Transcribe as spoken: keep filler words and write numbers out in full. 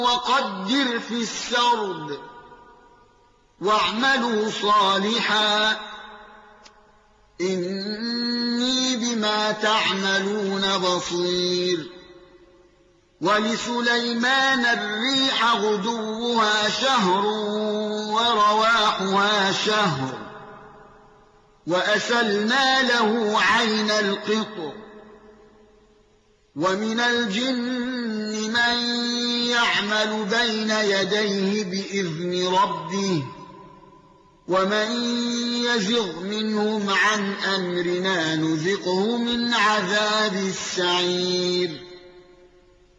وقدر في السرد واعملوا صالحا إني بما تعملون بصير. ولسليمان الريح غدوها شهر ورواحها شهر وأسلنا له عين القطر. ومن الجن من يعمل بين يديه بإذن ربه ومن يزغ منهم عن أمرنا نذقه من عذاب السعير.